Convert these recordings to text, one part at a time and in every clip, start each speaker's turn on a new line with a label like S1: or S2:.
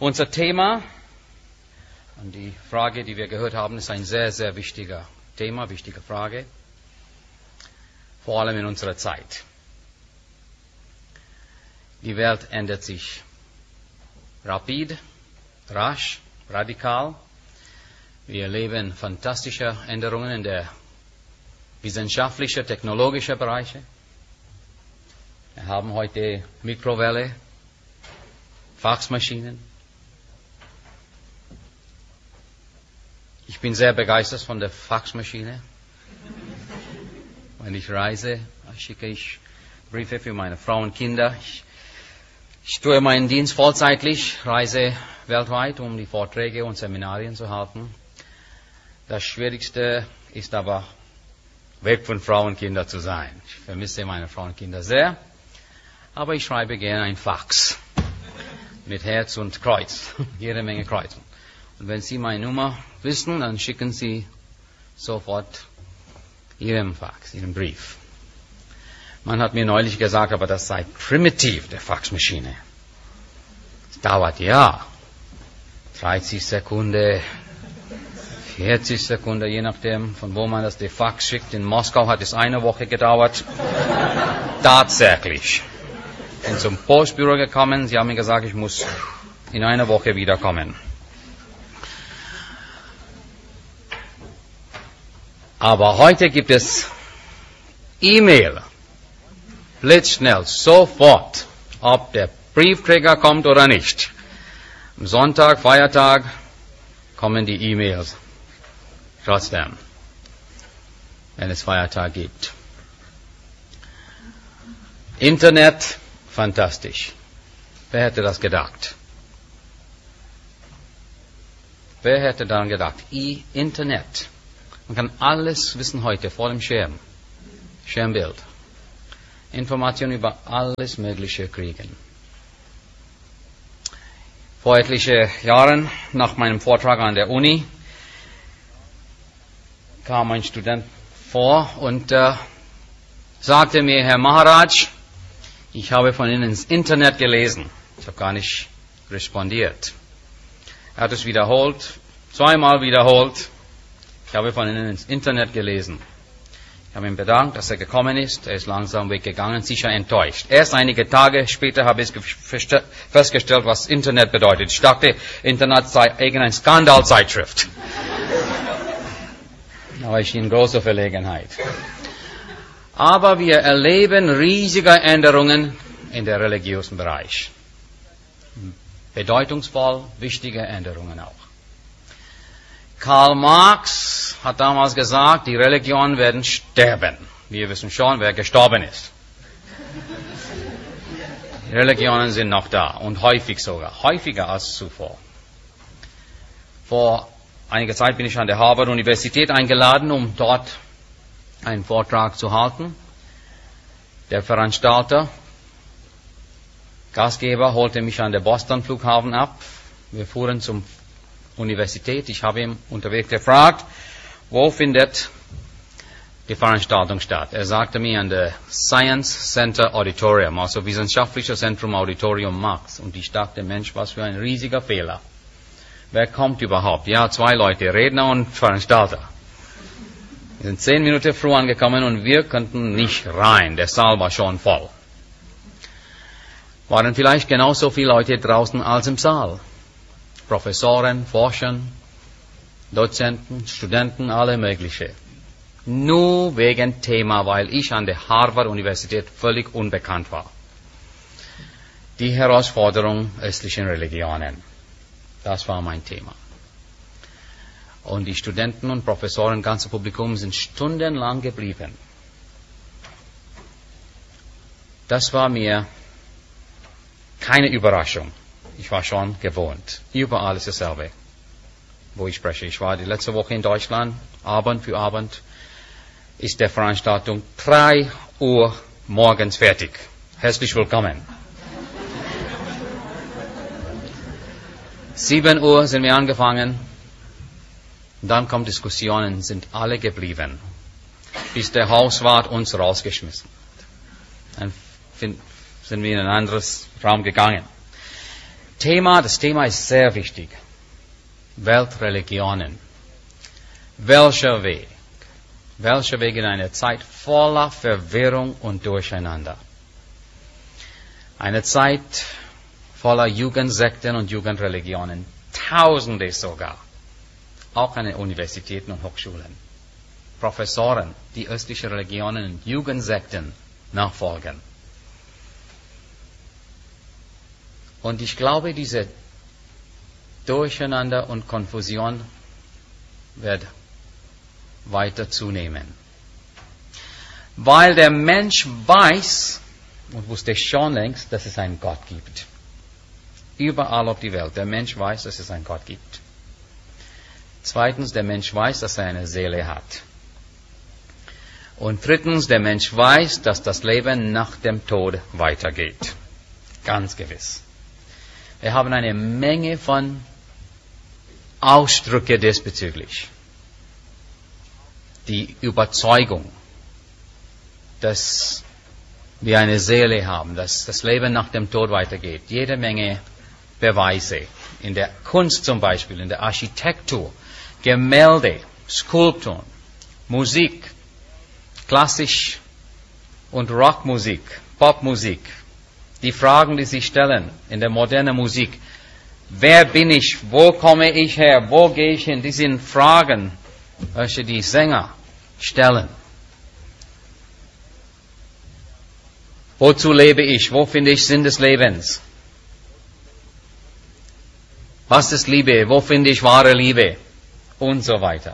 S1: Unser Thema und die Frage, die wir gehört haben, ist ein sehr, sehr wichtiger Thema, wichtige Frage, vor allem in unserer Zeit. Die Welt ändert sich rapid, rasch, radikal. Wir erleben fantastische Änderungen in der wissenschaftlichen, technologischen Bereiche. Wir haben heute Mikrowelle, Faxmaschinen. Ich bin sehr begeistert von der Faxmaschine. Wenn ich reise, schicke ich Briefe für meine Frau und Kinder. Ich tue meinen Dienst vollzeitlich, reise weltweit, um die Vorträge und Seminarien zu halten. Das Schwierigste ist aber, weg von Frau und Kinder zu sein. Ich vermisse meine Frau und Kinder sehr, aber ich schreibe gerne ein Fax mit Herz und Kreuz, jede Menge Kreuzen. Und wenn Sie meine Nummer wissen, dann schicken Sie sofort Ihren Fax, Ihren Brief. Man hat mir neulich gesagt, aber das sei primitiv, der Faxmaschine. Es dauert ja 30 Sekunden, 40 Sekunden, je nachdem, von wo man das der Fax schickt. In Moskau hat es eine Woche gedauert. Tatsächlich. Ich bin zum Postbüro gekommen. Sie haben mir gesagt, ich muss in einer Woche wiederkommen. Aber heute gibt es E-Mail. Blitzschnell, sofort, ob der Briefträger kommt oder nicht. Am Sonntag, Feiertag, kommen die E-Mails. Trotzdem, wenn es Feiertag gibt. Internet, fantastisch. Wer hätte das gedacht? Wer hätte daran gedacht? Internet. Man kann alles wissen heute vor dem Schirm. Schirmbild. Informationen über alles Mögliche kriegen. Vor etlichen Jahren, nach meinem Vortrag an der Uni, kam ein Student vor und sagte mir, Herr Maharaj, ich habe von Ihnen ins Internet gelesen. Ich habe gar nicht respondiert. Er hat es wiederholt, zweimal wiederholt. Ich habe von Ihnen ins Internet gelesen. Ich habe ihm bedankt, dass er gekommen ist. Er ist langsam weggegangen, sicher enttäuscht. Erst einige Tage später habe ich festgestellt, was Internet bedeutet. Ich dachte, Internet sei irgendeine Skandalzeitschrift. Da war ich in großer Verlegenheit. Aber wir erleben riesige Änderungen in der religiösen Bereich. Bedeutungsvoll, wichtige Änderungen auch. Karl Marx hat damals gesagt, die Religionen werden sterben. Wir wissen schon, wer gestorben ist. Die Religionen sind noch da und häufig sogar, häufiger als zuvor. Vor einiger Zeit bin ich an der Harvard-Universität eingeladen, um dort einen Vortrag zu halten. Der Veranstalter, Gastgeber, holte mich an der Boston-Flughafen ab. Wir fuhren zum Universität. Ich habe ihn unterwegs gefragt, wo findet die Veranstaltung statt. Er sagte mir an der Science Center Auditorium, also Wissenschaftliches Zentrum Auditorium Max. Und ich dachte, Mensch, was für ein riesiger Fehler. Wer kommt überhaupt? Ja, 2 Leute, Redner und Veranstalter. Wir sind 10 Minuten früh angekommen und wir konnten nicht rein. Der Saal war schon voll. Waren vielleicht genauso viele Leute draußen als im Saal. Professoren, Forscher, Dozenten, Studenten, alle mögliche. Nur wegen Thema, weil ich an der Harvard-Universität völlig unbekannt war. Die Herausforderung östlichen Religionen. Das war mein Thema. Und die Studenten und Professoren, ganze Publikum sind stundenlang geblieben. Das war mir keine Überraschung. Ich war schon gewohnt. Überall ist dasselbe, wo ich spreche. Ich war die letzte Woche in Deutschland. Abend für Abend ist der Veranstaltung 3 Uhr morgens fertig. Herzlich willkommen. 7 Uhr sind wir angefangen. Und dann kommen Diskussionen, sind alle geblieben, bis der Hauswart uns rausgeschmissen hat. Dann sind wir in ein anderes Raum gegangen. Das Thema ist sehr wichtig. Weltreligionen. Welcher Weg? Welcher Weg in einer Zeit voller Verwirrung und Durcheinander? Eine Zeit voller Jugendsekten und Jugendreligionen. Tausende sogar. Auch an den Universitäten und Hochschulen. Professoren, die östliche Religionen und Jugendsekten nachfolgen. Und ich glaube, diese Durcheinander und Konfusion wird weiter zunehmen. Weil der Mensch weiß, und wusste schon längst, dass es einen Gott gibt. Überall auf die Welt. Der Mensch weiß, dass es einen Gott gibt. Zweitens, der Mensch weiß, dass er eine Seele hat. Und drittens, der Mensch weiß, dass das Leben nach dem Tod weitergeht. Ganz gewiss. Wir haben eine Menge von Ausdrücke diesbezüglich. Die Überzeugung, dass wir eine Seele haben, dass das Leben nach dem Tod weitergeht. Jede Menge Beweise. In der Kunst zum Beispiel, in der Architektur, Gemälde, Skulpturen, Musik, Klassisch- und Rockmusik, Popmusik. Die Fragen, die sich stellen in der modernen Musik. Wer bin ich? Wo komme ich her? Wo gehe ich hin? Die sind Fragen, welche die Sänger stellen. Wozu lebe ich? Wo finde ich Sinn des Lebens? Was ist Liebe? Wo finde ich wahre Liebe? Und so weiter.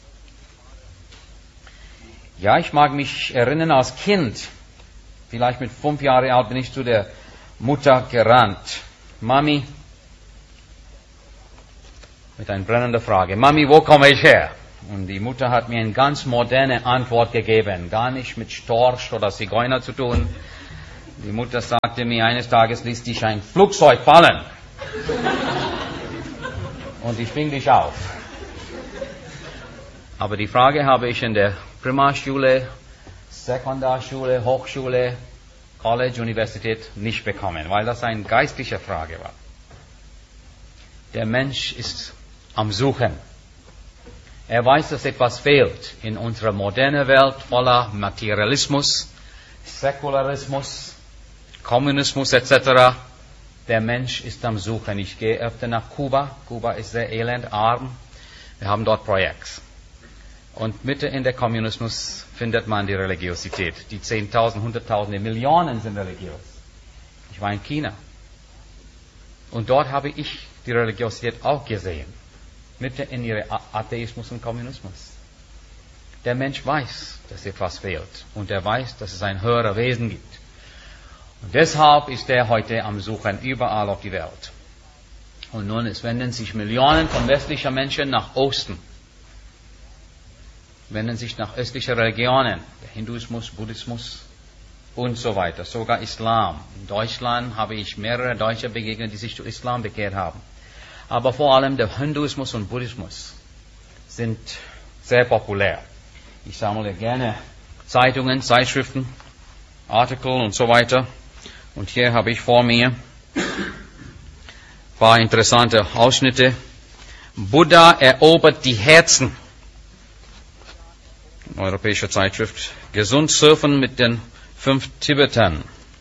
S1: Ja, ich mag mich erinnern, als Kind, vielleicht mit 5 Jahren alt, bin ich zu der Mutter gerannt. Mami, mit einer brennenden Frage, Mami, wo komme ich her? Und die Mutter hat mir eine ganz moderne Antwort gegeben, gar nicht mit Storch oder Zigeuner zu tun. Die Mutter sagte mir, eines Tages ließ dich ein Flugzeug fallen. Und ich fing dich auf. Aber die Frage habe ich in der Primarschule, Sekundarschule, Hochschule, College, Universität nicht bekommen, weil das eine geistliche Frage war. Der Mensch ist am Suchen. Er weiß, dass etwas fehlt in unserer modernen Welt voller Materialismus, Säkularismus, Kommunismus etc. Der Mensch ist am Suchen. Ich gehe öfter nach Kuba. Kuba ist sehr elend, arm. Wir haben dort Projekte. Und mitten in der Kommunismus findet man die Religiosität. Die 10.000, Hunderttausende, Millionen sind religiös. Ich war in China. Und dort habe ich die Religiosität auch gesehen. Mitten in ihrem Atheismus und Kommunismus. Der Mensch weiß, dass etwas fehlt. Und er weiß, dass es ein höheres Wesen gibt. Und deshalb ist er heute am Suchen überall auf die Welt. Und nun, es wenden sich Millionen von westlichen Menschen nach Osten. Wenden sich nach östlichen Religionen, der Hinduismus, Buddhismus und so weiter, sogar Islam. In Deutschland habe ich mehrere Deutsche begegnet, die sich zu Islam bekehrt haben. Aber vor allem der Hinduismus und Buddhismus sind sehr populär. Ich sammle gerne Zeitungen, Zeitschriften, Artikel und so weiter. Und hier habe ich vor mir ein paar interessante Ausschnitte. Buddha erobert die Herzen. Europäische Zeitschrift. Gesund surfen mit den 5 Tibetern.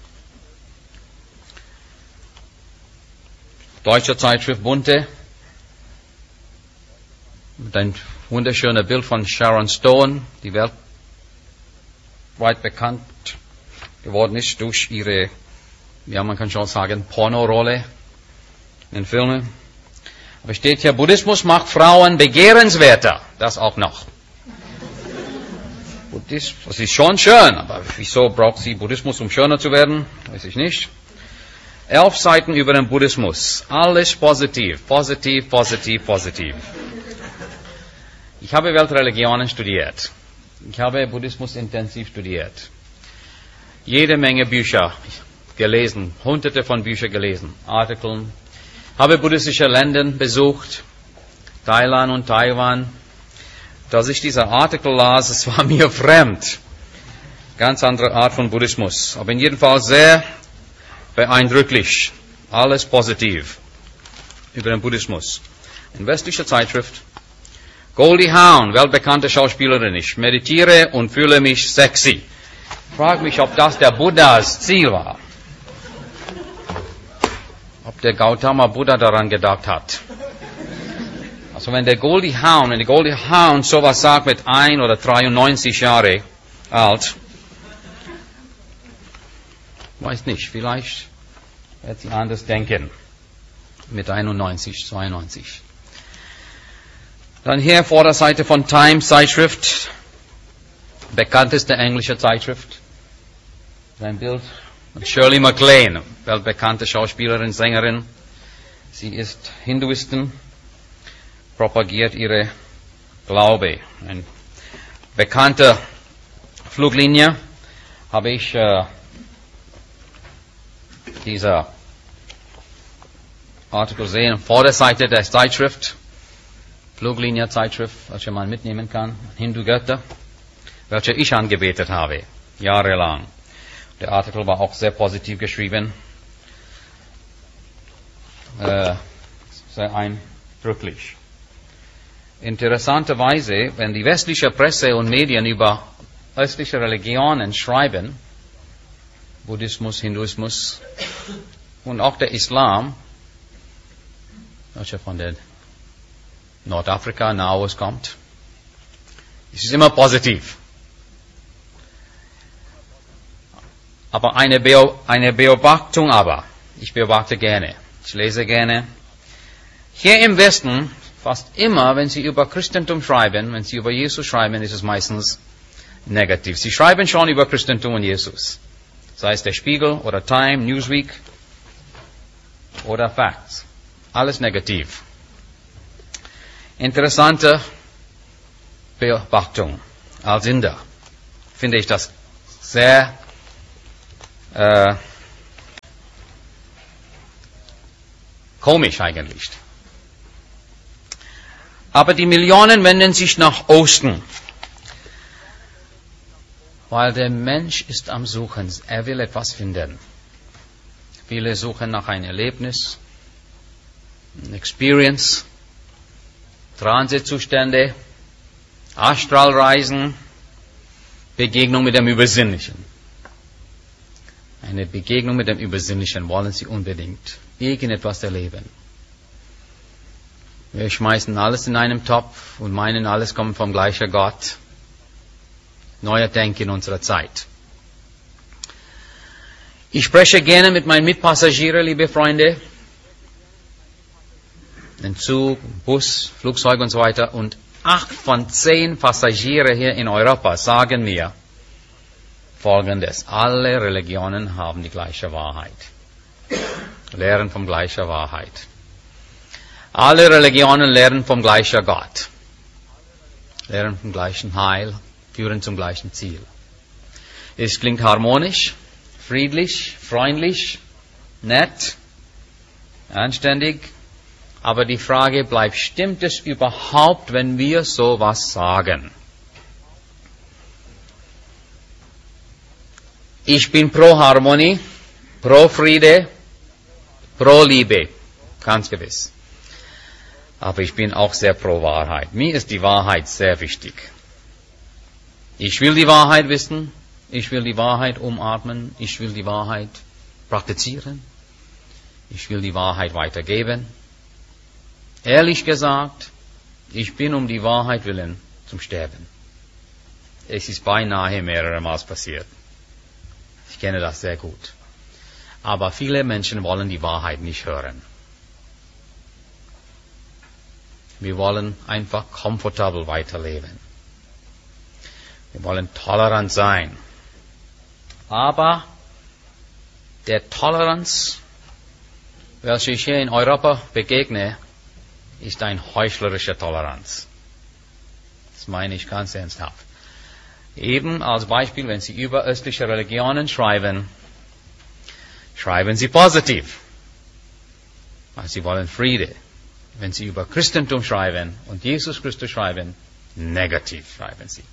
S1: Deutsche Zeitschrift Bunte. Mit einem wunderschönen Bild von Sharon Stone, die weltweit bekannt geworden ist durch ihre, ja, man kann schon sagen, Pornorolle in den Filmen. Aber steht hier, Buddhismus macht Frauen begehrenswerter. Das auch noch. Das ist schon schön, aber wieso braucht sie Buddhismus, um schöner zu werden? Weiß ich nicht. 11 Seiten über den Buddhismus. Alles positiv, positiv, positiv, positiv. Ich habe Weltreligionen studiert. Ich habe Buddhismus intensiv studiert. Jede Menge Bücher gelesen, hunderte von Büchern gelesen, Artikeln. Habe buddhistische Länder besucht, Thailand und Taiwan. Als ich diese Artikel las, es war mir fremd. Ganz andere Art von Buddhismus. Aber in jedem Fall sehr beeindrucklich. Alles positiv. über den Buddhismus. Eine westliche Zeitschrift. Goldie Hawn, weltbekannte Schauspielerin. Ich meditiere und fühle mich sexy. Ich frage mich, ob das der Buddhas Ziel war. Ob der Gautama Buddha daran gedacht hat. Also wenn die Goldie Hawn sowas sagt mit 1 oder 93 Jahre alt, weiß nicht, vielleicht wird sie anders denken. Mit 91, 92. Dann hier Vorderseite von Times Zeitschrift, bekannteste englische Zeitschrift. Ein Bild von Shirley MacLaine, weltbekannte Schauspielerin, Sängerin. Sie ist Hinduistin, propagiert ihre Glaube. Eine bekannte Fluglinie habe ich dieser Artikel sehen, Vorderseite der Zeitschrift, Fluglinie-Zeitschrift, welche man mitnehmen kann, Hindu-Götter, welche ich angebetet habe, jahrelang. Der Artikel war auch sehr positiv geschrieben, sehr eindrücklich. Interessanterweise, wenn die westliche Presse und Medien über östliche Religionen schreiben, Buddhismus, Hinduismus und auch der Islam, welcher von der Nordafrika, Nahost kommt, es ist immer positiv. Aber eine Beobachtung ich beobachte gerne, ich lese gerne. Hier im Westen, fast immer, wenn Sie über Christentum schreiben, wenn Sie über Jesus schreiben, ist es meistens negativ. Sie schreiben schon über Christentum und Jesus. Sei es der Spiegel oder Time, Newsweek oder Facts. Alles negativ. Interessante Beobachtung. Als Inder finde ich das sehr komisch eigentlich. Aber die Millionen wenden sich nach Osten. Weil der Mensch ist am Suchen. Er will etwas finden. Viele suchen nach einem Erlebnis, eine Experience, Transitzustände, Astralreisen, Begegnung mit dem Übersinnlichen. Eine Begegnung mit dem Übersinnlichen wollen sie unbedingt. Irgendetwas erleben. Wir schmeißen alles in einen Topf und meinen, alles kommt vom gleichen Gott. Neuer Denken in unserer Zeit. Ich spreche gerne mit meinen Mitpassagieren, liebe Freunde. Den Zug, Bus, Flugzeug und so weiter. Und 8 von 10 Passagiere hier in Europa sagen mir Folgendes. Alle Religionen haben die gleiche Wahrheit. Lehren vom gleichen Wahrheit. Alle Religionen lehren vom gleichen Gott. Lehren vom gleichen Heil. Führen zum gleichen Ziel. Es klingt harmonisch, friedlich, freundlich, nett, anständig, aber die Frage bleibt, stimmt es überhaupt, wenn wir sowas sagen? Ich bin pro Harmonie, pro Friede, pro Liebe, ganz gewiss. Aber ich bin auch sehr pro Wahrheit. Mir ist die Wahrheit sehr wichtig. Ich will die Wahrheit wissen, ich will die Wahrheit umarmen, ich will die Wahrheit praktizieren, ich will die Wahrheit weitergeben. Ehrlich gesagt, ich bin um die Wahrheit willen zum Sterben. Es ist beinahe mehrere Mal passiert. Ich kenne das sehr gut. Aber viele Menschen wollen die Wahrheit nicht hören. Wir wollen einfach komfortabel weiterleben. Wir wollen tolerant sein. Aber der Toleranz, welche ich hier in Europa begegne, ist eine heuchlerische Toleranz. Das meine ich ganz ernsthaft. Eben als Beispiel, wenn Sie über östliche Religionen schreiben, schreiben Sie positiv. Weil Sie wollen Friede. Wenn Sie über Christentum schreiben und Jesus Christus schreiben, negativ schreiben Sie.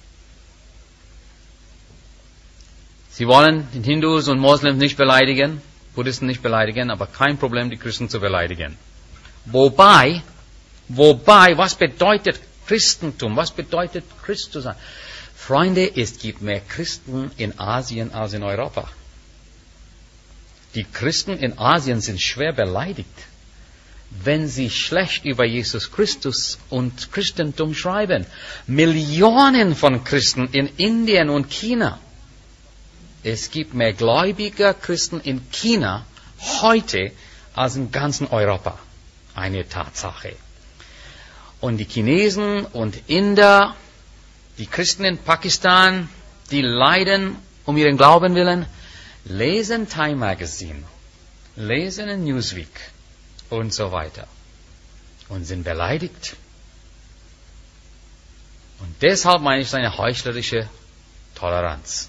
S1: Sie wollen den Hindus und Moslems nicht beleidigen, Buddhisten nicht beleidigen, aber kein Problem, die Christen zu beleidigen. Wobei, was bedeutet Christentum? Was bedeutet Christ zu sein? Freunde, es gibt mehr Christen in Asien als in Europa. Die Christen in Asien sind schwer beleidigt, wenn sie schlecht über Jesus Christus und Christentum schreiben. Millionen von Christen in Indien und China. Es gibt mehr gläubige Christen in China heute als in ganzen Europa. Eine Tatsache. Und die Chinesen und Inder, die Christen in Pakistan, die leiden um ihren Glauben willen, lesen Time Magazine, lesen in Newsweek und so weiter und sind beleidigt. Und deshalb meine ich, es ist eine heuchlerische Toleranz.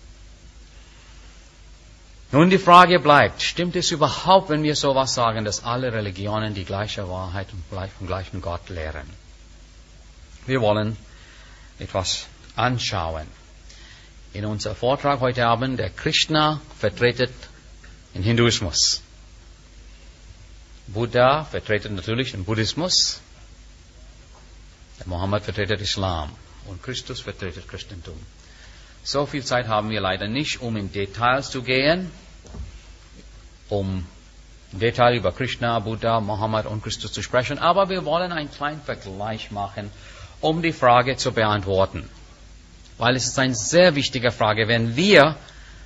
S1: Nun die Frage bleibt, stimmt es überhaupt, wenn wir sowas sagen, dass alle Religionen die gleiche Wahrheit und vom gleichen Gott lehren? Wir wollen etwas anschauen. In unserem Vortrag heute Abend, der Krishna vertretet den Hinduismus. Buddha vertretet natürlich den Buddhismus. Der Mohammed vertretet Islam. Und Christus vertretet Christentum. So viel Zeit haben wir leider nicht, um in Details zu gehen, um im Detail über Krishna, Buddha, Mohammed und Christus zu sprechen. Aber wir wollen einen kleinen Vergleich machen, um die Frage zu beantworten. Weil es ist eine sehr wichtige Frage, wenn wir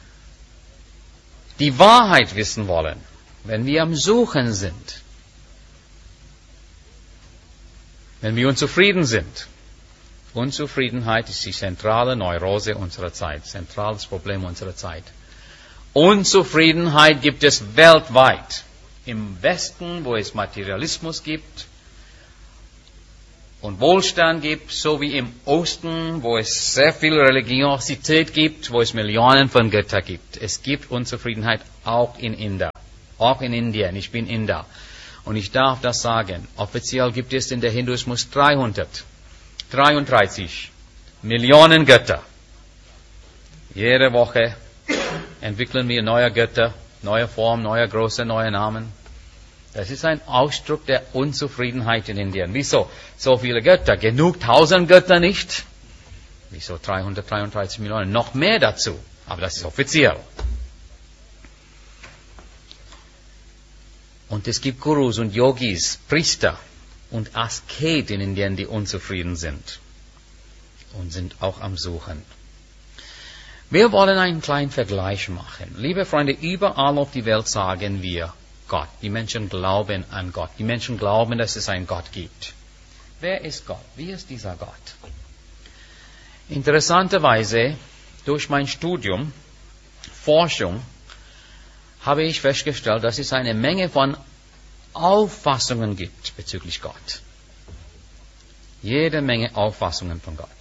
S1: die Wahrheit wissen wollen, wenn wir am Suchen sind, wenn wir unzufrieden sind. Unzufriedenheit ist die zentrale Neurose unserer Zeit, zentrales Problem unserer Zeit. Unzufriedenheit gibt es weltweit. Im Westen, wo es Materialismus gibt und Wohlstand gibt, sowie im Osten, wo es sehr viel Religiosität gibt, wo es Millionen von Göttern gibt. Es gibt Unzufriedenheit auch in Indien. Auch in Indien. Ich bin Inder. Und ich darf das sagen. Offiziell gibt es in der Hinduismus 333 Millionen Götter. Jede Woche entwickeln wir neue Götter, neue Formen, neue Größe, neue Namen. Das ist ein Ausdruck der Unzufriedenheit in Indien. Wieso so viele Götter? Genug 1000 Götter nicht? Wieso 333 Millionen? Noch mehr dazu. Aber das ist offiziell. Und es gibt Gurus und Yogis, Priester und Asketen in Indien, die unzufrieden sind. Und sind auch am Suchen. Wir wollen einen kleinen Vergleich machen. Liebe Freunde, überall auf die Welt sagen wir Gott. Die Menschen glauben an Gott. Die Menschen glauben, dass es einen Gott gibt. Wer ist Gott? Wie ist dieser Gott? Interessanterweise, durch mein Studium, Forschung, habe ich festgestellt, dass es eine Menge von Auffassungen gibt bezüglich Gott. Jede Menge Auffassungen von Gott.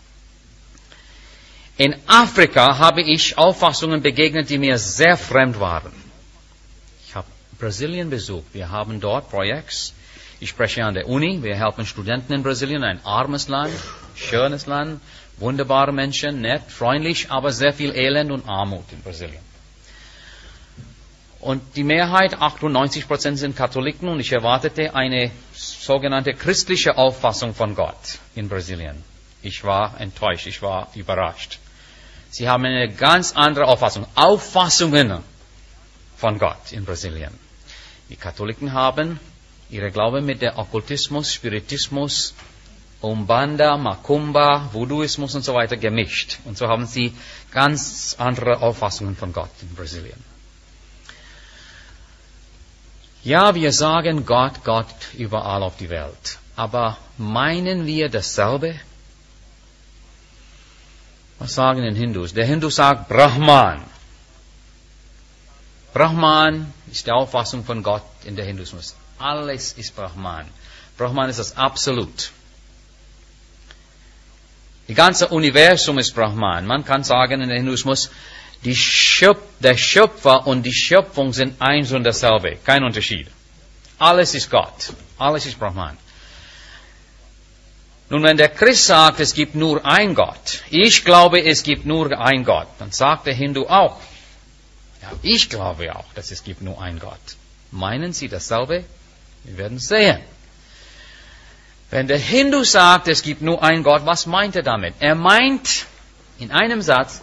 S1: In Afrika habe ich Auffassungen begegnet, die mir sehr fremd waren. Ich habe Brasilien besucht. Wir haben dort Projekte. Ich spreche an der Uni. Wir helfen Studenten in Brasilien. Ein armes Land, schönes Land, wunderbare Menschen, nett, freundlich, aber sehr viel Elend und Armut in Brasilien. Und die Mehrheit, 98%, sind Katholiken und ich erwartete eine sogenannte christliche Auffassung von Gott in Brasilien. Ich war enttäuscht, ich war überrascht. Sie haben eine ganz andere Auffassung, Auffassungen von Gott in Brasilien. Die Katholiken haben ihre Glauben mit der Okkultismus, Spiritismus, Umbanda, Macumba, Voodooismus und so weiter gemischt. Und so haben sie ganz andere Auffassungen von Gott in Brasilien. Ja, wir sagen Gott, Gott überall auf die Welt. Aber meinen wir dasselbe? Was sagen den Hindus? Der Hindu sagt Brahman. Brahman ist die Auffassung von Gott in der Hinduismus. Alles ist Brahman. Brahman ist das Absolut. Das ganze Universum ist Brahman. Man kann sagen in der Hinduismus, der Schöpfer und die Schöpfung sind eins und dasselbe. Kein Unterschied. Alles ist Gott. Alles ist Brahman. Nun, wenn der Christ sagt, es gibt nur ein Gott, ich glaube, es gibt nur ein Gott, dann sagt der Hindu auch, ja, ich glaube auch, dass es gibt nur ein Gott. Meinen Sie dasselbe? Wir werden es sehen. Wenn der Hindu sagt, es gibt nur einen Gott, was meint er damit? Er meint in einem Satz,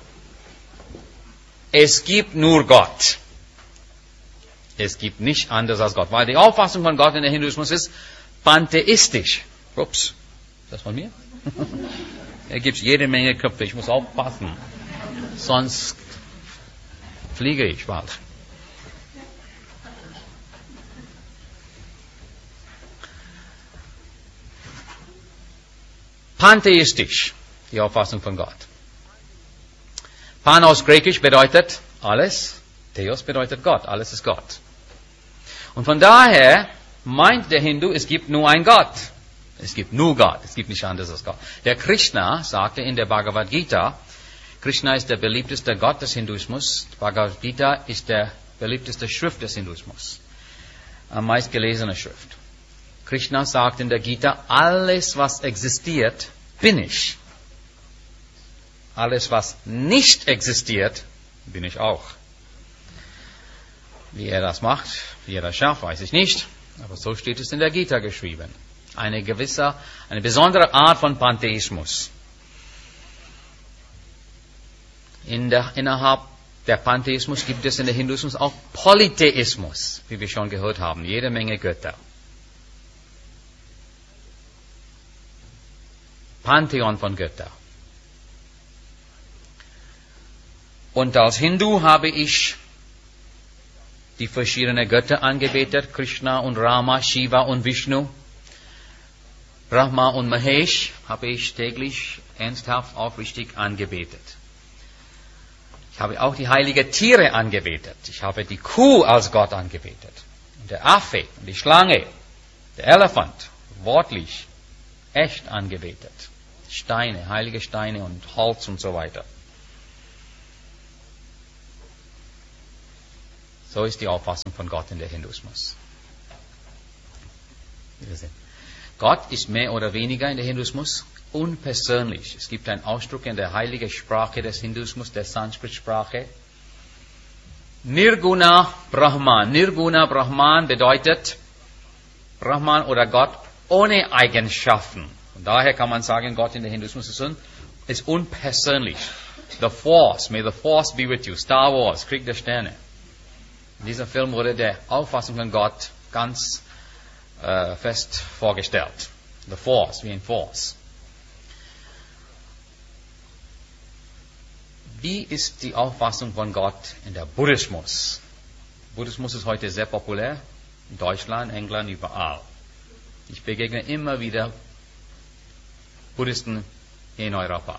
S1: es gibt nur Gott. Es gibt nicht anderes als Gott. Weil die Auffassung von Gott in der Hinduismus ist pantheistisch. Ups, ist das von mir? Da gibt es jede Menge Köpfe, ich muss aufpassen. Sonst fliege ich bald. Pantheistisch, die Auffassung von Gott. Pan aus Griechisch bedeutet alles, Theos bedeutet Gott, alles ist Gott. Und von daher meint der Hindu, es gibt nur einen Gott. Es gibt nur Gott, es gibt nicht anderes als Gott. Der Krishna sagte in der Bhagavad Gita, Krishna ist der beliebteste Gott des Hinduismus, Bhagavad Gita ist der beliebteste Schrift des Hinduismus, am meistgelesene Schrift. Krishna sagt in der Gita, alles was existiert, bin ich. Alles was nicht existiert, bin ich auch. Wie er das macht, wie er das schafft, weiß ich nicht. Aber so steht es in der Gita geschrieben. Eine besondere Art von Pantheismus. Innerhalb der Pantheismus gibt es in der Hinduismus auch Polytheismus, wie wir schon gehört haben. Jede Menge Götter. Pantheon von Göttern. Und als Hindu habe ich die verschiedenen Götter angebetet, Krishna und Rama, Shiva und Vishnu. Brahma und Mahesh habe ich täglich ernsthaft, aufrichtig angebetet. Ich habe auch die heiligen Tiere angebetet. Ich habe die Kuh als Gott angebetet. Und der Affe und die Schlange, der Elefant, wortlich, echt angebetet. Steine, heilige Steine und Holz und so weiter. So ist die Auffassung von Gott in der Hinduismus. Gott ist mehr oder weniger in der Hinduismus unpersönlich. Es gibt einen Ausdruck in der heiligen Sprache des Hinduismus, der Sanskrit-Sprache. Nirguna Brahman. Nirguna Brahman bedeutet Brahman oder Gott ohne Eigenschaften. Und daher kann man sagen, Gott in der Hinduismus ist unpersönlich. The Force, may the Force be with you. Star Wars, Krieg der Sterne. In diesem Film wurde der Auffassung von Gott ganz fest vorgestellt. The Force, wie ein Force. Wie ist die Auffassung von Gott in der Buddhismus? Buddhismus ist heute sehr populär. In Deutschland, England, überall. Ich begegne immer wieder Buddhisten in Europa.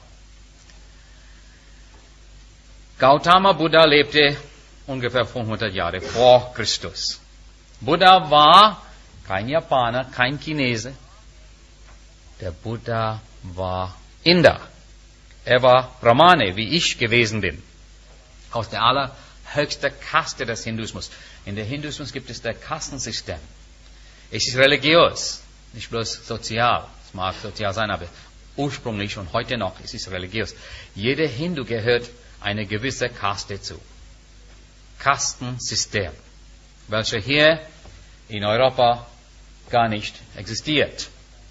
S1: Gautama Buddha lebte ungefähr 500 Jahre vor Christus. Buddha war kein Japaner, kein Chinese. Der Buddha war Inder. Er war Brahmane, wie ich gewesen bin. Aus der allerhöchsten Kaste des Hinduismus. In der Hinduismus gibt es das Kastensystem. Es ist religiös, nicht bloß sozial. Es mag sozial sein, aber ursprünglich und heute noch es ist religiös. Jeder Hindu gehört eine gewisse Kaste zu. Kastensystem, welcher hier in Europa gar nicht existiert.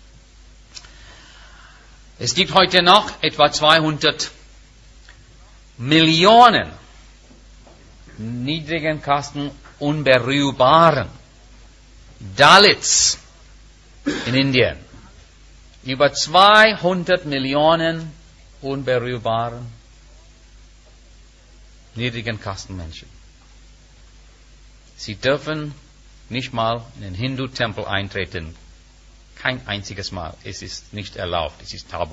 S1: Es gibt heute noch etwa 200 Millionen niedrigen Kasten unberührbaren Dalits in Indien. Über 200 Millionen unberührbaren niedrigen Kastenmenschen. Sie dürfen nicht mal in den Hindu-Tempel eintreten. Kein einziges Mal. Es ist nicht erlaubt. Es ist tabu.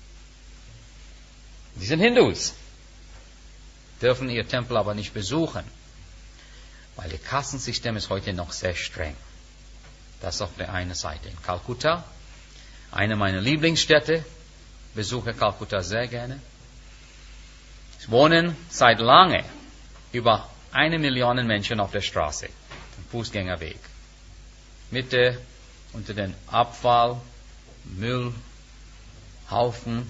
S1: Sie sind Hindus. Dürfen ihr Tempel aber nicht besuchen. Weil das Kastensystem ist heute noch sehr streng. Das auf der einen Seite. In Kalkutta, eine meiner Lieblingsstädte, besuche Kalkutta sehr gerne. Es wohnen seit lange über 1 Million Menschen auf der Straße, am Fußgängerweg. Mitte unter den Abfall, Müllhaufen,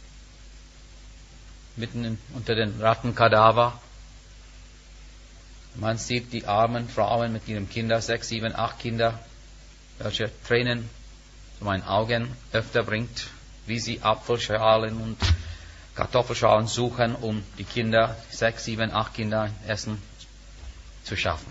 S1: mitten unter den Rattenkadaver. Man sieht die armen Frauen mit ihren Kindern, 6, 7, 8 Kinder, welche Tränen zu meinen Augen öfter bringt, wie sie Apfelschalen und Kartoffelschalen suchen, um die Kinder, 6, 7, 8 Kinder Essen zu schaffen.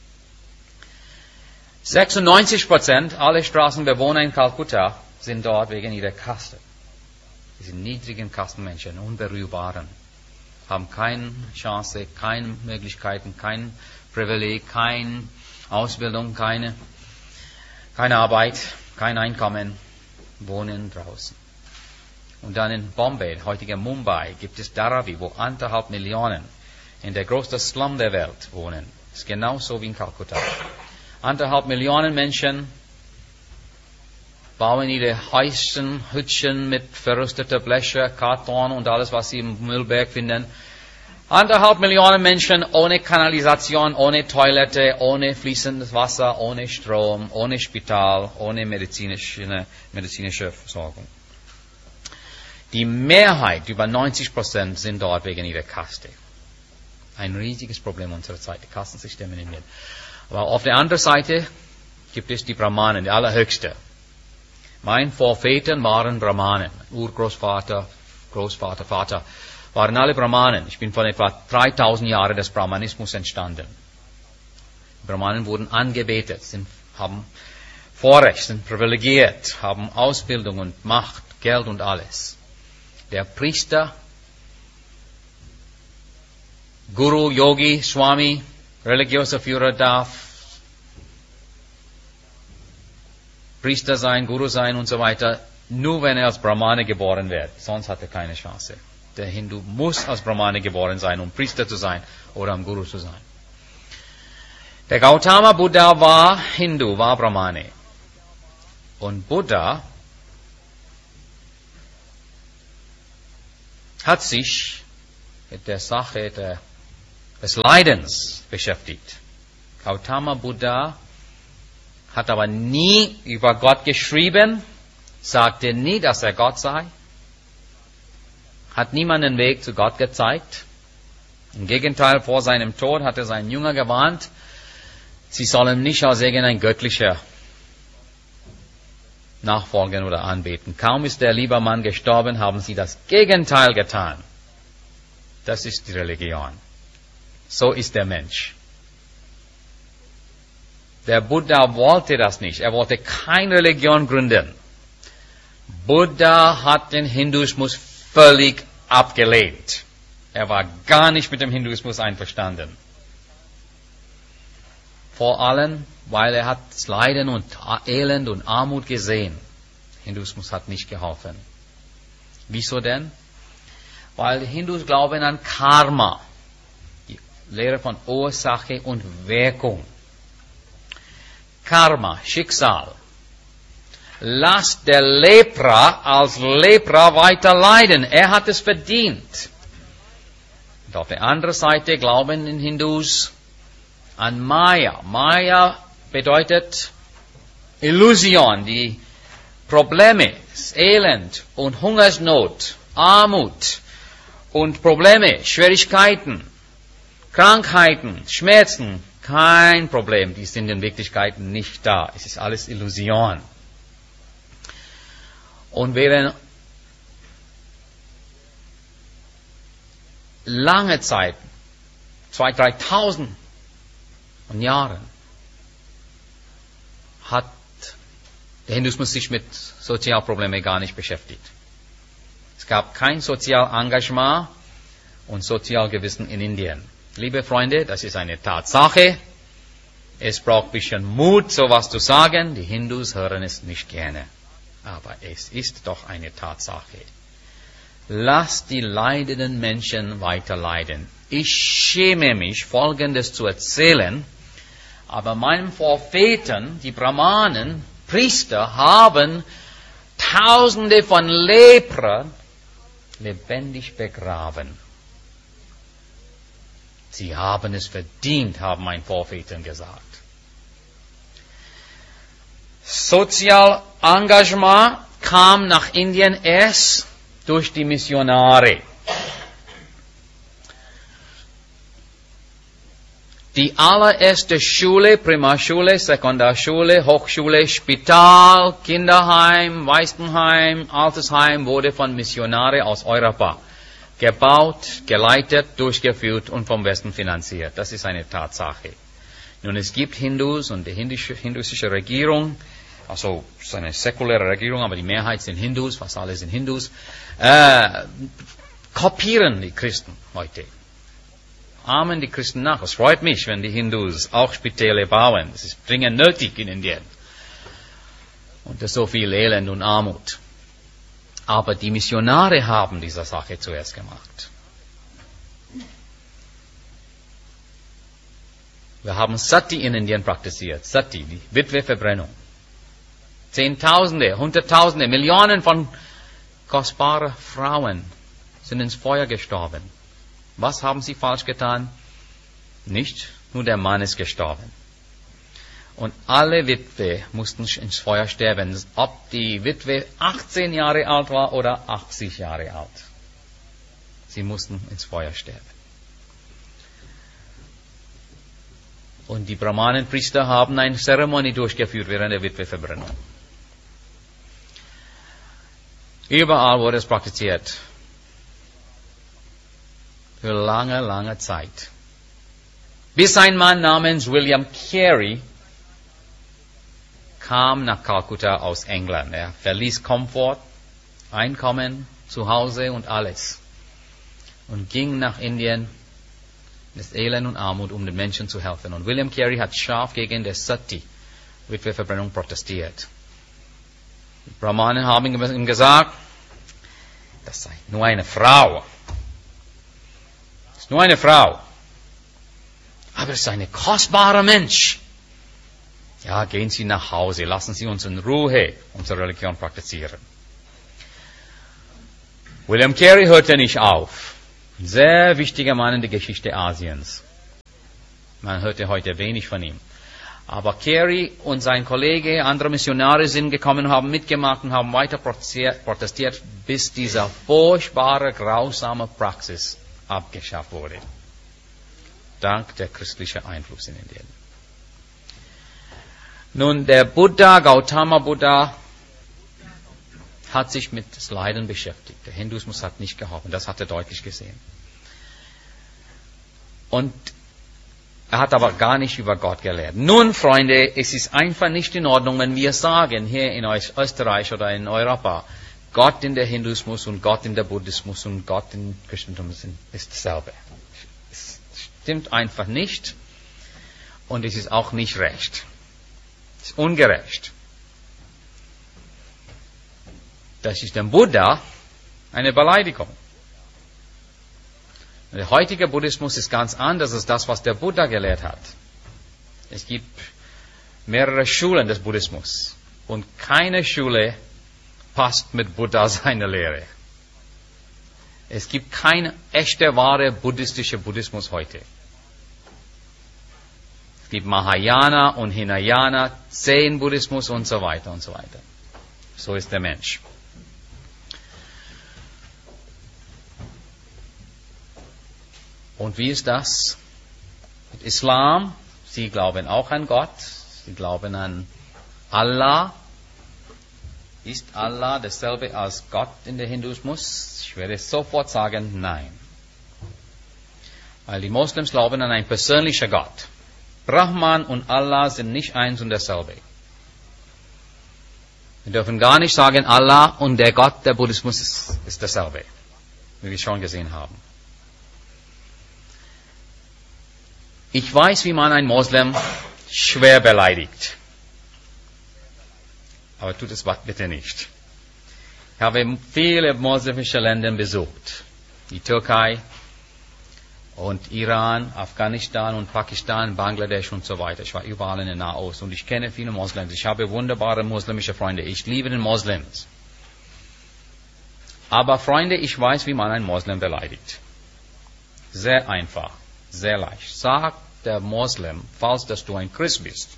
S1: 96% aller Straßenbewohner in Kalkutta sind dort wegen ihrer Kaste. Diese niedrigen Kastenmenschen, unberührbaren, haben keine Chance, keine Möglichkeiten, kein Privileg, keine Ausbildung, keine Arbeit, kein Einkommen, wohnen draußen. Und dann in Bombay, heutiger Mumbai, gibt es Dharavi, wo 1,5 Millionen in der größten Slum der Welt wohnen. Das ist genauso wie in Kalkutta. 1,5 Millionen Menschen bauen ihre Häuschen, Hütchen mit verrüsteter Bleche, Karton und alles, was sie im Müllberg finden. 1,5 Millionen Menschen ohne Kanalisation, ohne Toilette, ohne fließendes Wasser, ohne Strom, ohne Spital, ohne medizinische Versorgung. Die Mehrheit, über 90%, sind dort wegen ihrer Kaste. Ein riesiges Problem unserer Zeit, die Kastensysteme in Indien. Aber auf der anderen Seite gibt es die Brahmanen, die allerhöchste. Mein Vorväter waren Brahmanen. Urgroßvater, Großvater, Vater waren alle Brahmanen. Ich bin von etwa 3000 Jahren des Brahmanismus entstanden. Die Brahmanen wurden angebetet, haben Vorrecht, sind privilegiert, haben Ausbildung und Macht, Geld und alles. Der Priester, Guru, Yogi, Swami, religiöser Führer darf Priester sein, Guru sein und so weiter, nur wenn er als Brahmane geboren wird. Sonst hat er keine Chance. Der Hindu muss als Brahmane geboren sein, um Priester zu sein oder um Guru zu sein. Der Gautama Buddha war Hindu, war Brahmane. Und Buddha hat sich mit der Sache des Leidens beschäftigt. Gautama Buddha hat aber nie über Gott geschrieben, sagte nie, dass er Gott sei, hat niemanden den Weg zu Gott gezeigt. Im Gegenteil, vor seinem Tod hat er seinen Jünger gewarnt, sie sollen nicht als irgendein göttlicher nachfolgen oder anbeten. Kaum ist der liebe Mann gestorben, haben sie das Gegenteil getan. Das ist die Religion. So ist der Mensch. Der Buddha wollte das nicht. Er wollte keine Religion gründen. Buddha hat den Hinduismus völlig abgelehnt. Er war gar nicht mit dem Hinduismus einverstanden. Vor allem, weil er hat das Leiden und Elend und Armut gesehen. Hinduismus hat nicht geholfen. Wieso denn? Weil die Hindus glauben an Karma, die Lehre von Ursache und Wirkung. Karma, Schicksal. Lasst der Lepra als Lepra weiter leiden. Er hat es verdient. Und auf der anderen Seite glauben die Hindus an Maya. Maya bedeutet Illusion, die Probleme, Elend und Hungersnot, Armut und Probleme, Schwierigkeiten, Krankheiten, Schmerzen, kein Problem. Die sind in Wirklichkeit nicht da. Es ist alles Illusion. Und während lange Zeit, 2.000, 3.000 Jahren, hat der Hinduismus sich mit Sozialproblemen gar nicht beschäftigt. Es gab kein Sozialengagement und Sozialgewissen in Indien. Liebe Freunde, das ist eine Tatsache. Es braucht ein bisschen Mut, sowas zu sagen. Die Hindus hören es nicht gerne. Aber es ist doch eine Tatsache. Lasst die leidenden Menschen weiter leiden. Ich schäme mich, Folgendes zu erzählen, aber meinen Vorvätern, die Brahmanen, Priester, haben Tausende von Lepern lebendig begraben. Sie haben es verdient, haben meine Vorväter gesagt. Sozialengagement kam nach Indien erst durch die Missionare. Die allererste Schule, Primarschule, Sekundarschule, Hochschule, Spital, Kinderheim, Waisenheim, Altersheim wurde von Missionaren aus Europa gebaut, geleitet, durchgeführt und vom Westen finanziert. Das ist eine Tatsache. Nun, es gibt Hindus und die hinduistische Regierung, also es ist eine säkuläre Regierung, aber die Mehrheit sind Hindus, fast alle sind Hindus, kopieren die Christen heute. Ahmen die Christen nach. Es freut mich, wenn die Hindus auch Spitäle bauen. Das ist dringend nötig in Indien. Und es ist so viel Elend und Armut. Aber die Missionare haben diese Sache zuerst gemacht. Wir haben Sati in Indien praktiziert. Sati, die Witweverbrennung. Zehntausende, Hunderttausende, Millionen von kostbaren Frauen sind ins Feuer gestorben. Was haben sie falsch getan? Nicht, nur der Mann ist gestorben. Und alle Witwe mussten ins Feuer sterben, ob die Witwe 18 Jahre alt war oder 80 Jahre alt. Sie mussten ins Feuer sterben. Und die Brahmanenpriester haben eine Zeremonie durchgeführt während der Witweverbrennung. Überall wurde es praktiziert. Für lange, lange Zeit. Bis ein Mann namens William Carey kam nach Kalkutta aus England. Er verließ Komfort, Einkommen, Zuhause und alles. Und ging nach Indien, das Elend und Armut, um den Menschen zu helfen. Und William Carey hat scharf gegen die Sati-Witweverbrennung protestiert. Die Brahmanen haben ihm gesagt, das sei nur eine Frau. Das ist nur eine Frau. Aber es ist ein kostbarer Mensch. Ja, gehen Sie nach Hause, lassen Sie uns in Ruhe unsere Religion praktizieren. William Carey hörte nicht auf. Ein sehr wichtiger Mann in der Geschichte Asiens. Man hörte heute wenig von ihm. Aber Carey und sein Kollege, andere Missionare sind gekommen, haben mitgemacht und haben weiter protestiert, bis diese furchtbare, grausame Praxis abgeschafft wurde. Dank der christlichen Einfluss in Indien. Nun, der Buddha, Gautama Buddha, hat sich mit das Leiden beschäftigt. Der Hinduismus hat nicht geholfen, das hat er deutlich gesehen. Und er hat aber gar nicht über Gott gelehrt. Nun, Freunde, es ist einfach nicht in Ordnung, wenn wir sagen, hier in Österreich oder in Europa, Gott in der Hinduismus und Gott in der Buddhismus und Gott im Christentum ist dasselbe. Es stimmt einfach nicht und es ist auch nicht recht. Es ist ungerecht. Das ist dem Buddha eine Beleidigung. Der heutige Buddhismus ist ganz anders als das, was der Buddha gelehrt hat. Es gibt mehrere Schulen des Buddhismus und keine Schule passt mit Buddha seine Lehre. Es gibt kein echter, wahre buddhistischer Buddhismus heute. Es gibt Mahayana und Hinayana, Zen-Buddhismus und so weiter und so weiter. So ist der Mensch. Und wie ist das mit Islam? Sie glauben auch an Gott. Sie glauben an Allah. Ist Allah dasselbe als Gott in der Hinduismus? Ich werde sofort sagen, nein. Weil die Moslems glauben an einen persönlichen Gott. Brahman und Allah sind nicht eins und dasselbe. Wir dürfen gar nicht sagen, Allah und der Gott der Buddhismus ist dasselbe, wie wir schon gesehen haben. Ich weiß, wie man einen Moslem schwer beleidigt. Aber tut es bitte nicht. Ich habe viele muslimische Länder besucht. Die Türkei und Iran, Afghanistan und Pakistan, Bangladesch und so weiter. Ich war überall in der Nahost und ich kenne viele Moslems. Ich habe wunderbare muslimische Freunde. Ich liebe den Moslems. Aber Freunde, ich weiß, wie man einen Moslem beleidigt. Sehr einfach. Sehr leicht. Sagt der Moslem, falls dass du ein Christ bist.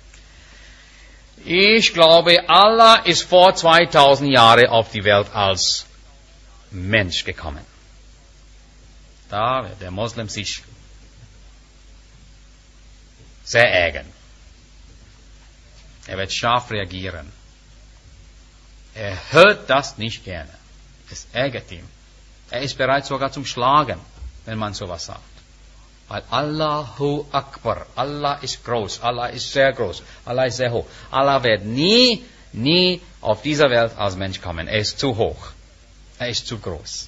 S1: Ich glaube, Allah ist vor 2000 Jahren auf die Welt als Mensch gekommen. Da wird der Moslem sich sehr ärgern. Er wird scharf reagieren. Er hört das nicht gerne. Es ärgert ihn. Er ist bereit sogar zum Schlagen, wenn man sowas sagt. Weil Allahu Akbar, Allah ist groß, Allah ist sehr groß, Allah ist sehr hoch. Allah wird nie auf dieser Welt als Mensch kommen. Er ist zu hoch. Er ist zu groß.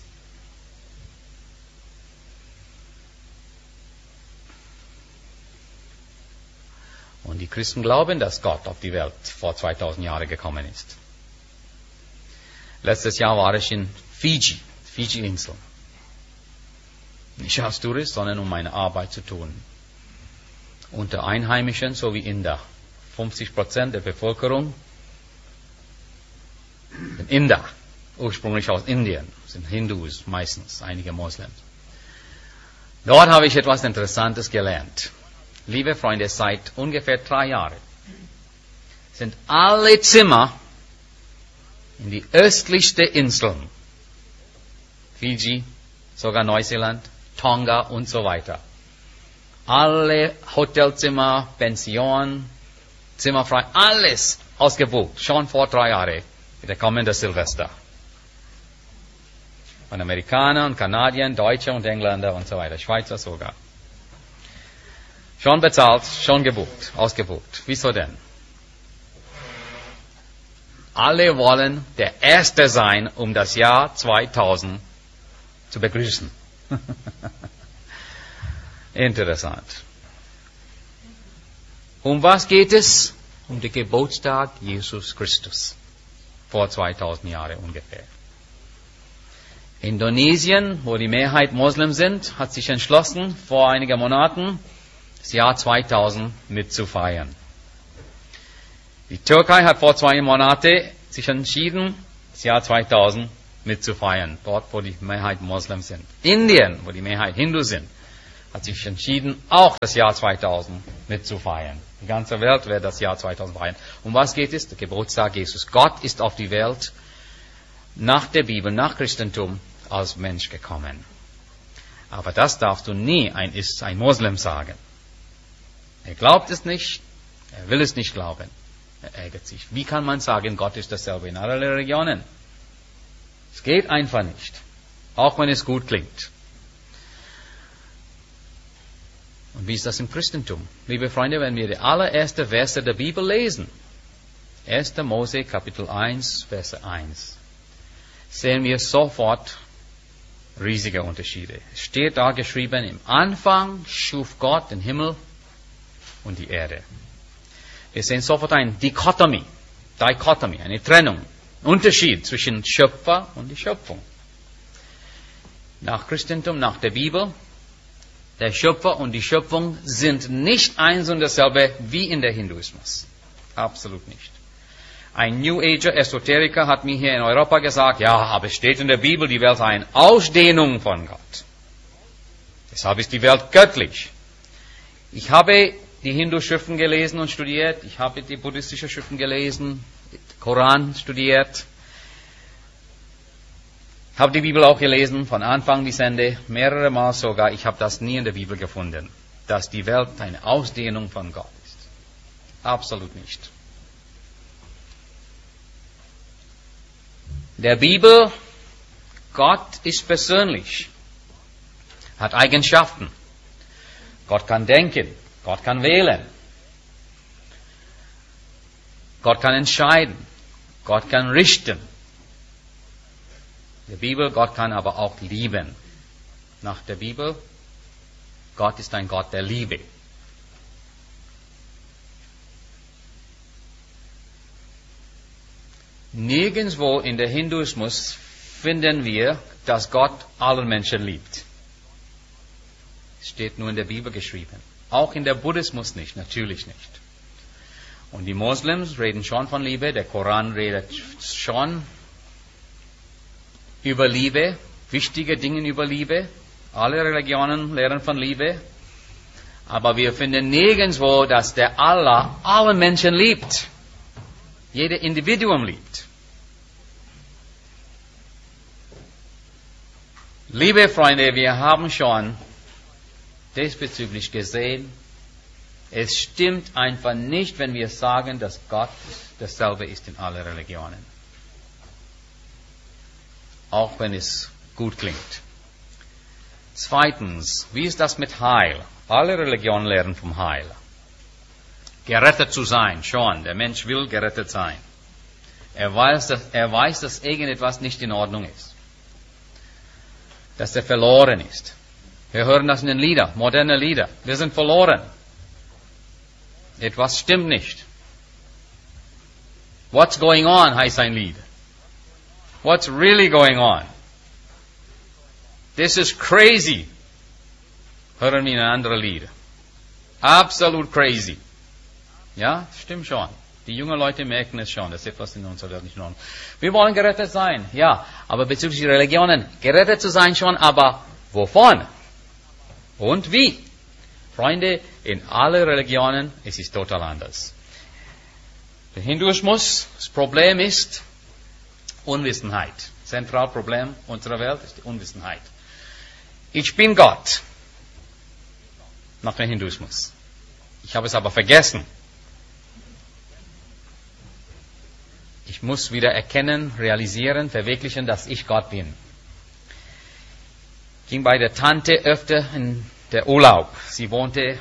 S1: Und die Christen glauben, dass Gott auf die Welt vor 2000 Jahren gekommen ist. Letztes Jahr war ich in Fiji-Insel. Nicht als Tourist, sondern um meine Arbeit zu tun. Unter Einheimischen sowie Inder. 50% der Bevölkerung sind Inder, ursprünglich aus Indien, sind Hindus meistens, einige Moslems. Dort habe ich etwas Interessantes gelernt. Liebe Freunde, seit ungefähr 3 Jahren sind alle Zimmer in die östlichste Inseln, Fiji, sogar Neuseeland, Tonga und so weiter. Alle Hotelzimmer, Pension, zimmerfrei, alles ausgebucht, schon vor 3 Jahren, mit der kommenden Silvester. Von Amerikanern, Kanadiern, Deutschen und Engländer und so weiter, Schweizer sogar. Schon bezahlt, schon gebucht, ausgebucht. Wieso denn? Alle wollen der Erste sein, um das Jahr 2000 zu begrüßen. Interessant. Um was geht es? Um den Geburtstag Jesus Christus. Vor 2000 Jahren ungefähr. Indonesien, wo die Mehrheit Moslem sind, hat sich entschlossen, vor einigen Monaten das Jahr 2000 mitzufeiern. Die Türkei hat vor 2 Monaten sich entschieden, das Jahr 2000 mitzufeiern, dort wo die Mehrheit Moslem sind. Indien, wo die Mehrheit Hindu sind, hat sich entschieden, auch das Jahr 2000 mitzufeiern. Die ganze Welt wird das Jahr 2000 feiern. Um was geht es? Der Geburtstag Jesus. Gott ist auf die Welt nach der Bibel, nach Christentum als Mensch gekommen. Aber das darfst du nie ein Moslem sagen. Er glaubt es nicht, er will es nicht glauben, er ärgert sich. Wie kann man sagen, Gott ist dasselbe in allen Religionen? Es geht einfach nicht, auch wenn es gut klingt. Und wie ist das im Christentum? Liebe Freunde, wenn wir die allerersten Verse der Bibel lesen, 1. Mose Kapitel 1, Verse 1, sehen wir sofort riesige Unterschiede. Es steht da geschrieben, im Anfang schuf Gott den Himmel und die Erde. Wir sehen sofort eine Dichotomie, eine Trennung, Unterschied zwischen Schöpfer und die Schöpfung. Nach Christentum, nach der Bibel, der Schöpfer und die Schöpfung sind nicht eins und dasselbe wie in der Hinduismus. Absolut nicht. Ein New Ager Esoteriker hat mir hier in Europa gesagt, ja, aber es steht in der Bibel, die Welt sei eine Ausdehnung von Gott. Deshalb ist die Welt göttlich. Ich habe die Hindu-Schriften gelesen und studiert, ich habe die buddhistischen Schriften gelesen, den Koran studiert, habe die Bibel auch gelesen, von Anfang bis Ende, mehrere Mal sogar. Ich habe das nie in der Bibel gefunden, dass die Welt eine Ausdehnung von Gott ist. Absolut nicht. Der Bibel, Gott ist persönlich, hat Eigenschaften. Gott kann denken, Gott kann wählen, Gott kann entscheiden, Gott kann richten. Der Bibel, Gott kann aber auch lieben. Nach der Bibel, Gott ist ein Gott der Liebe. Nirgendwo in der Hinduismus finden wir, dass Gott alle Menschen liebt. Es steht nur in der Bibel geschrieben. Auch in der Buddhismus nicht, natürlich nicht. Und die Moslems reden schon von Liebe, der Koran redet schon über Liebe, wichtige Dinge über Liebe. Alle Religionen lehren von Liebe. Aber wir finden nirgendwo, dass der Allah alle Menschen liebt. Jeder Individuum liebt. Liebe Freunde, wir haben schon diesbezüglich gesehen, Es stimmt einfach nicht, wenn wir sagen, dass Gott dasselbe ist in allen Religionen. Auch wenn es gut klingt. Zweitens, wie ist das mit Heil? Alle Religionen lehren vom Heil. Gerettet zu sein, schon. Der Mensch will gerettet sein. Er weiß, dass irgendetwas nicht in Ordnung ist. Dass er verloren ist. Wir hören das in den Liedern, moderne Lieder. Wir sind verloren. Etwas stimmt nicht. What's going on, heißt ein Lied. What's really going on? This is crazy. Hören wir in ein anderes Lied. Absolut crazy. Ja, stimmt schon. Die jungen Leute merken es schon, dass etwas in unserer Welt nicht in Ordnung ist. Wir wollen gerettet sein, ja. Aber bezüglich der Religionen, gerettet zu sein schon, aber wovon? Und wie? Freunde, in allen Religionen es ist total anders. Der Hinduismus, das Problem ist Unwissenheit. Zentralproblem unserer Welt ist die Unwissenheit. Ich bin Gott. Nach dem Hinduismus. Ich habe es aber vergessen. Ich muss wieder erkennen, realisieren, verwirklichen, dass ich Gott bin. Ich ging bei der Tante öfter in der Urlaub. Sie wohnte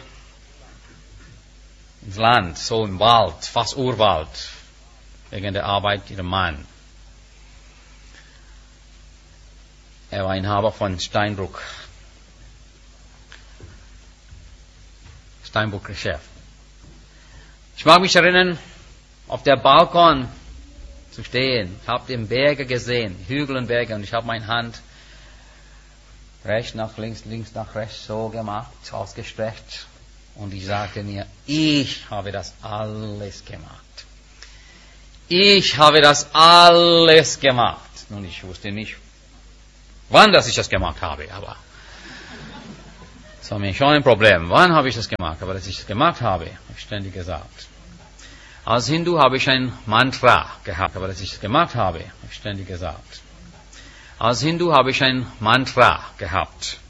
S1: ins Land, so im Wald, fast Urwald, wegen der Arbeit ihrer Mann. Er war Inhaber von Steinbruch Geschäft. Ich mag mich erinnern, auf der Balkon zu stehen. Ich habe den Berge gesehen, Hügel und Berge, und ich habe meine Hand rechts nach links, links nach rechts so gemacht, ausgestreckt. Und ich sagte mir, ich habe das alles gemacht. Ich habe das alles gemacht. Nun, ich wusste nicht, wann dass ich das gemacht habe, aber das war mir schon ein Problem. Wann habe ich das gemacht? Aber dass ich das gemacht habe, habe ich ständig gesagt. Als Hindu habe ich ein Mantra gehabt, aber dass ich das gemacht habe, habe ich ständig gesagt. Als Hindu habe ich ein Mantra gehabt.